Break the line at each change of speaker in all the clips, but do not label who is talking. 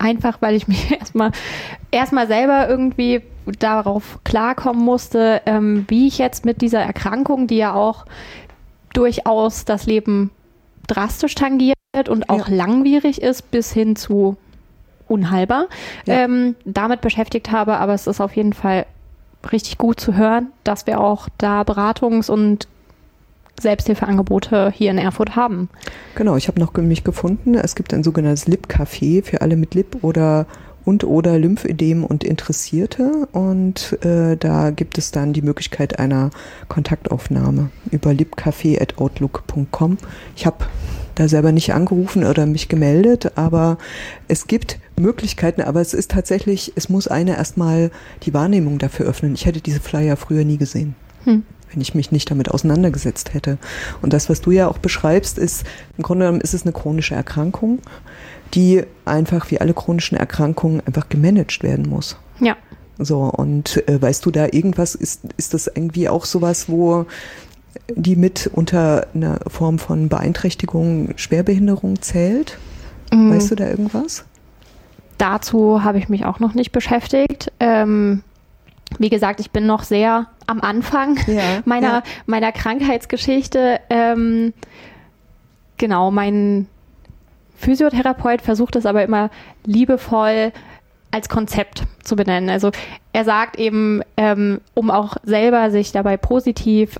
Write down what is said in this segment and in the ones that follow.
einfach weil ich mich erstmal selber irgendwie darauf klarkommen musste, wie ich jetzt mit dieser Erkrankung, die ja auch durchaus das Leben drastisch tangiert und auch langwierig ist, bis hin zu unheilbar, damit beschäftigt habe. Aber es ist auf jeden Fall richtig gut zu hören, dass wir auch da Beratungs- und Selbsthilfeangebote hier in Erfurt haben.
Genau, ich habe noch mich gefunden. Es gibt ein sogenanntes Lip-Café für alle mit Lip- oder Lymphödem und Interessierte. Und da gibt es dann die Möglichkeit einer Kontaktaufnahme über lipcafé@outlook.com. Ich habe da selber nicht angerufen oder mich gemeldet, aber es gibt Möglichkeiten, aber es ist tatsächlich, es muss einer erstmal die Wahrnehmung dafür öffnen. Ich hätte diese Flyer früher nie gesehen. Wenn ich mich nicht damit auseinandergesetzt hätte. Und das, was du ja auch beschreibst, ist, im Grunde genommen ist es eine chronische Erkrankung, die einfach wie alle chronischen Erkrankungen einfach gemanagt werden muss.
Ja.
So, und weißt du da irgendwas, ist das irgendwie auch sowas, wo die mit unter einer Form von Beeinträchtigung, Schwerbehinderung zählt? Weißt du da irgendwas?
Dazu habe ich mich auch noch nicht beschäftigt. Wie gesagt, ich bin noch sehr am Anfang meiner Krankheitsgeschichte. Genau, mein Physiotherapeut versucht es aber immer liebevoll als Konzept zu benennen. Also er sagt eben, um auch selber sich dabei positiv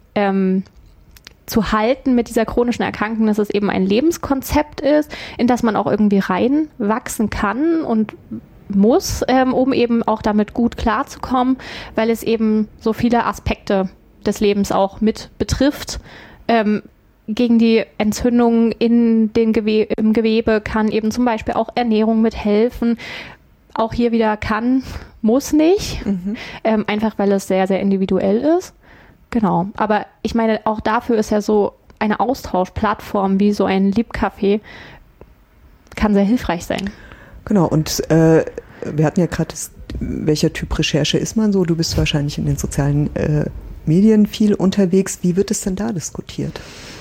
zu halten mit dieser chronischen Erkrankung, dass es eben ein Lebenskonzept ist, in das man auch irgendwie reinwachsen kann und muss, um eben auch damit gut klarzukommen, weil es eben so viele Aspekte des Lebens auch mit betrifft. Gegen die Entzündungen im Gewebe kann eben zum Beispiel auch Ernährung mithelfen. Auch hier wieder kann, muss nicht. Einfach weil es sehr, sehr individuell ist. Genau. Aber ich meine, auch dafür ist ja so eine Austauschplattform wie so ein Lip-Café kann sehr hilfreich sein.
Genau, und wir hatten ja gerade, welcher Typ Recherche ist man so? Du bist wahrscheinlich in den sozialen Medien viel unterwegs. Wie wird es denn da diskutiert?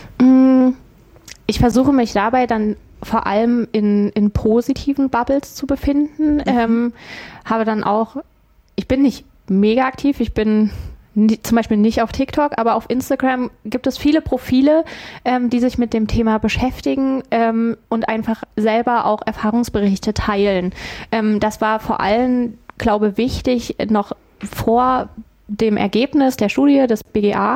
Ich versuche mich dabei dann vor allem in positiven Bubbles zu befinden. Habe dann auch, ich bin nicht mega aktiv, ich bin zum Beispiel nicht auf TikTok, aber auf Instagram gibt es viele Profile, die sich mit dem Thema beschäftigen und einfach selber auch Erfahrungsberichte teilen. Das war vor allem, glaube ich, wichtig, noch vor dem Ergebnis der Studie des BGA,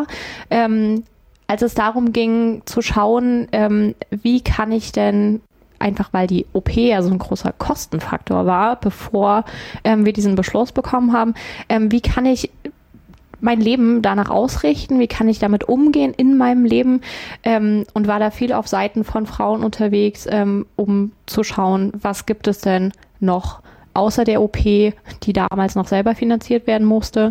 als es darum ging zu schauen, wie kann ich denn, einfach weil die OP ja so ein großer Kostenfaktor war, bevor wir diesen Beschluss bekommen haben, wie kann ich mein Leben danach ausrichten, wie kann ich damit umgehen in meinem Leben, und war da viel auf Seiten von Frauen unterwegs, um zu schauen, was gibt es denn noch außer der OP, die damals noch selber finanziert werden musste.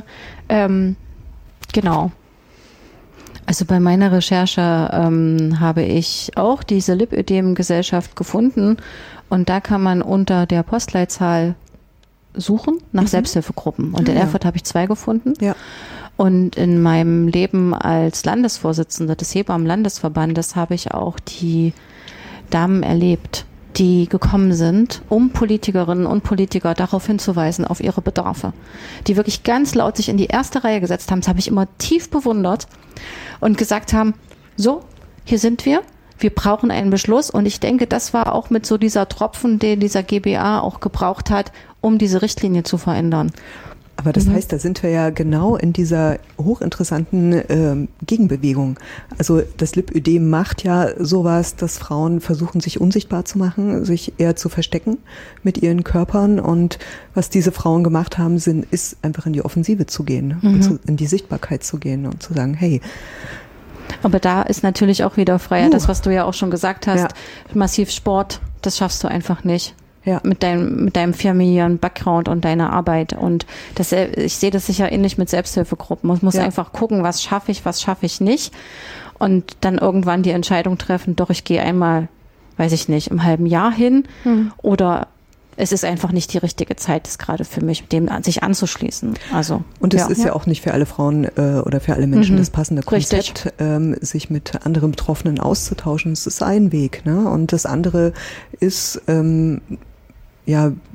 Genau.
Also bei meiner Recherche habe ich auch diese Lipödem-Gesellschaft gefunden und da kann man unter der Postleitzahl suchen nach Selbsthilfegruppen. Und in Erfurt habe ich 2 gefunden. Ja. Und in meinem Leben als Landesvorsitzende des Hebammenlandesverbandes habe ich auch die Damen erlebt, die gekommen sind, um Politikerinnen und Politiker darauf hinzuweisen, auf ihre Bedarfe. Die wirklich ganz laut sich in die erste Reihe gesetzt haben. Das habe ich immer tief bewundert und gesagt haben, so, hier sind wir. Wir brauchen einen Beschluss. Und ich denke, das war auch mit so dieser Tropfen, den dieser GBA auch gebraucht hat, um diese Richtlinie zu verändern.
Aber das heißt, da sind wir ja genau in dieser hochinteressanten Gegenbewegung. Also das Lipödem macht ja sowas, dass Frauen versuchen, sich unsichtbar zu machen, sich eher zu verstecken mit ihren Körpern. Und was diese Frauen gemacht haben, ist einfach in die Offensive zu gehen, und in die Sichtbarkeit zu gehen und zu sagen, hey.
Aber da ist natürlich auch wieder Freiheit, das, was du ja auch schon gesagt hast, massiv Sport, das schaffst du einfach nicht. Ja. Mit deinem familiären Background und deiner Arbeit. Und ich sehe das sicher ähnlich mit Selbsthilfegruppen. Man muss einfach gucken, was schaffe ich nicht. Und dann irgendwann die Entscheidung treffen, doch, ich gehe einmal, weiß ich nicht, im halben Jahr hin. Oder es ist einfach nicht die richtige Zeit, ist gerade für mich, dem sich anzuschließen. Also,
und es ist ja auch nicht für alle Frauen oder für alle Menschen das passende Konzept, sich mit anderen Betroffenen auszutauschen. Es ist ein Weg, ne? Und das andere ist